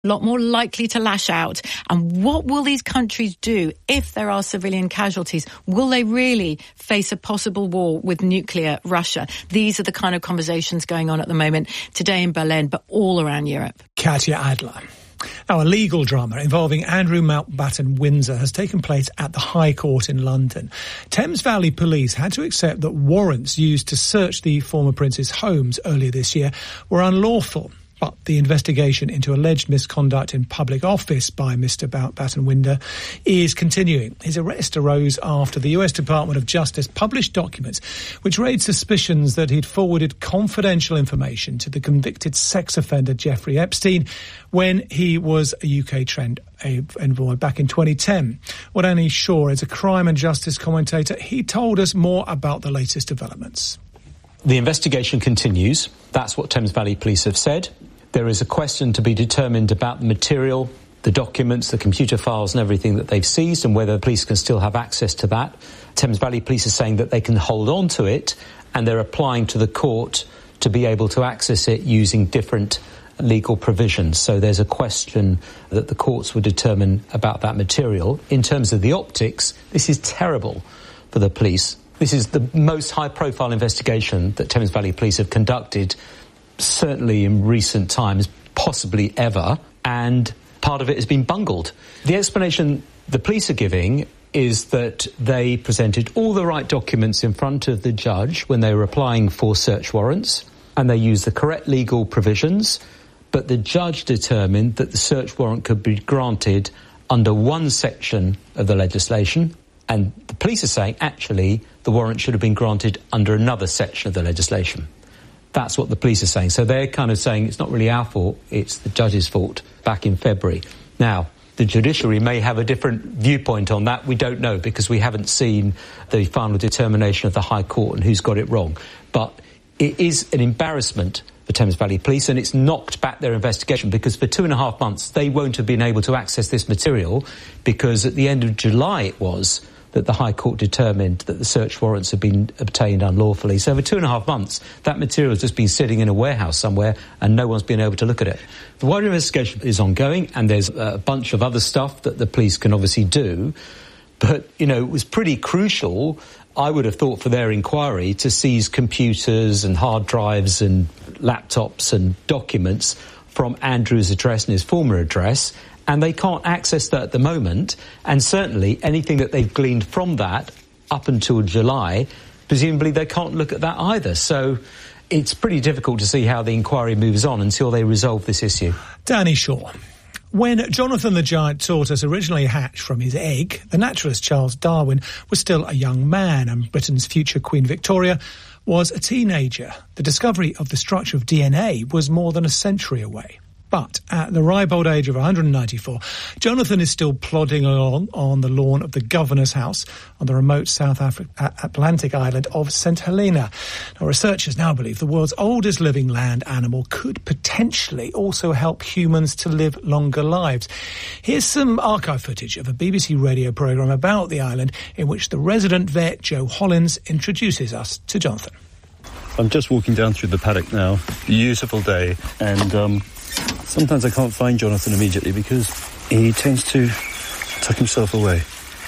a lot more likely to lash out. And what will these countries do if there are civilian casualties? Will they really face a possible war with nuclear Russia? These are the kind of conversations going on at the moment today in Berlin, but all around Europe. Katya Adler. Now, a legal drama involving Andrew Mountbatten Windsor has taken place at the High Court in London. Thames Valley Police had to accept that warrants used to search the former prince's homes earlier this year were unlawful. But the investigation into alleged misconduct in public office by Mr. Mountbatten Windsor is continuing. His arrest arose after the US Department of Justice published documents which raised suspicions that he'd forwarded confidential information to the convicted sex offender Jeffrey Epstein when he was a UK trend envoy back in 2010. Well, Danny Shaw is a crime and justice commentator. He told us more about the latest developments. The investigation continues. That's what Thames Valley Police have said. There is a question to be determined about the material, the documents, the computer files and everything that they've seized and whether the police can still have access to that. Thames Valley Police are saying that they can hold on to it and they're applying to the court to be able to access it using different legal provisions. So there's a question that the courts will determine about that material. In terms of the optics, this is terrible for the police. This is the most high-profile investigation that Thames Valley Police have conducted, certainly in recent times, possibly ever, and part of it has been bungled. The explanation the police are giving is that they presented all the right documents in front of the judge when they were applying for search warrants, and they used the correct legal provisions, but the judge determined that the search warrant could be granted under one section of the legislation, and the police are saying, actually, the warrant should have been granted under another section of the legislation. That's what the police are saying. So they're kind of saying it's not really our fault, it's the judge's fault back in February. Now, the judiciary may have a different viewpoint on that. We don't know because we haven't seen the final determination of the High Court and who's got it wrong. But it is an embarrassment for Thames Valley Police and it's knocked back their investigation because for 2.5 months they won't have been able to access this material because at the end of July it was that the High Court determined that the search warrants had been obtained unlawfully. So for 2.5 months, that material has just been sitting in a warehouse somewhere and no one's been able to look at it. The wider investigation is ongoing and there's a bunch of other stuff that the police can obviously do. But, you know, it was pretty crucial, I would have thought, for their inquiry to seize computers and hard drives and laptops and documents from Andrew's address and his former address, and they can't access that at the moment, and certainly anything that they've gleaned from that up until July, presumably they can't look at that either. So it's pretty difficult to see how the inquiry moves on until they resolve this issue. Danny Shaw. When Jonathan the Giant Tortoise originally hatched from his egg, the naturalist Charles Darwin was still a young man, and Britain's future Queen Victoria was a teenager. The discovery of the structure of DNA was more than a century away. But at the ripe old age of 194, Jonathan is still plodding along on the lawn of the governor's house on the remote South Atlantic island of St Helena. Now, researchers now believe the world's oldest living land animal could potentially also help humans to live longer lives. Here's some archive footage of a BBC radio programme about the island in which the resident vet, Joe Hollins, introduces us to Jonathan. I'm just walking down through the paddock now. Beautiful day, and sometimes I can't find Jonathan immediately because he tends to tuck himself away.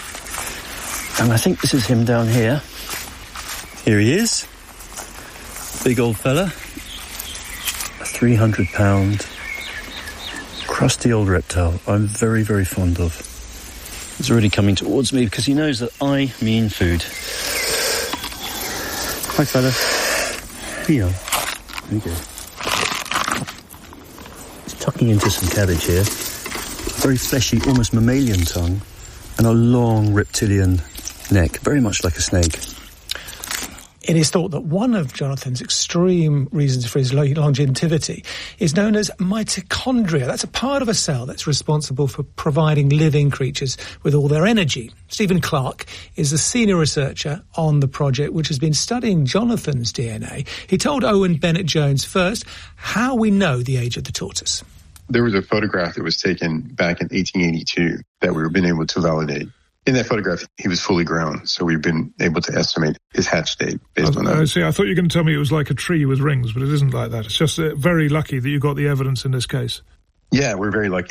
And I think this is him down here. Here he is. Big old fella. A 300-pound, crusty old reptile I'm very, very fond of. He's already coming towards me because he knows that I mean food. Hi, fella. Here you are. There you go. Tucking into some cabbage here. Very fleshy, almost mammalian tongue, and a long reptilian neck, very much like a snake. It is thought that one of Jonathan's extreme reasons for his longevity is known as mitochondria. That's a part of a cell that's responsible for providing living creatures with all their energy. Stephen Clark is a senior researcher on the project, which has been studying Jonathan's DNA. He told Owen Bennett-Jones first how we know the age of the tortoise. There was a photograph that was taken back in 1882 that we've been able to validate. In that photograph, he was fully grown, so we've been able to estimate his hatch date based on that. I see. I thought you were going to tell me it was like a tree with rings, but it isn't like that. It's just very lucky that you got the evidence in this case. Yeah, we're very lucky.